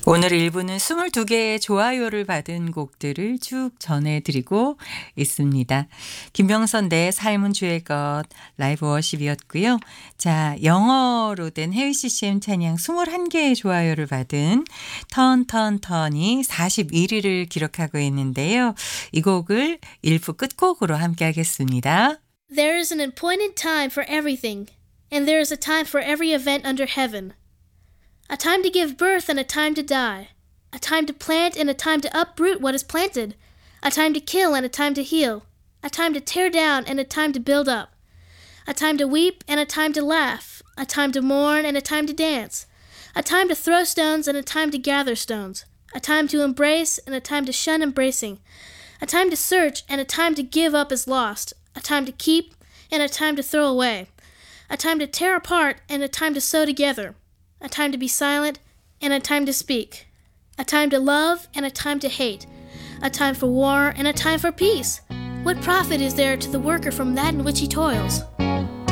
오늘 1부는 22개의 좋아요를 받은 곡들을 쭉 전해드리고 있습니다. 김병선 내 삶은 주의 것 라이브 워십이었고요. 자, 영어로 된 해외 CCM 찬양 21개의 좋아요를 받은 턴이 41위를 기록하고 있는데요. 이 곡을 1부 끝곡으로 함께 하겠습니다. There is an appointed time for everything, and there is a time for every event under heaven. A time to give birth and a time to die. A time to plant and a time to uproot what is planted. A time to kill and a time to heal. A time to tear down and a time to build up. A time to weep and a time to laugh. A time to mourn and a time to dance. A time to throw stones and a time to gather stones. A time to embrace and a time to shun embracing. A time to search and a time to give up as lost. A time to keep and a time to throw away. A time to tear apart and a time to sew together. A time to be silent and a time to speak. A time to love and a time to hate. A time for war and a time for peace. What profit is there to the worker from that in which he toils?